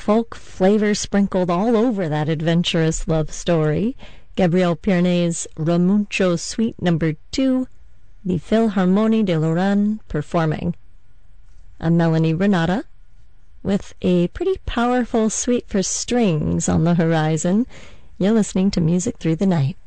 folk flavor sprinkled all over that adventurous love story. Gabriel Piernet's Ramuncho Suite No. 2, the Philharmonie de Lorraine performing. I'm Melanie Renata, with a pretty powerful suite for strings on the horizon. You're listening to Music Through the Night.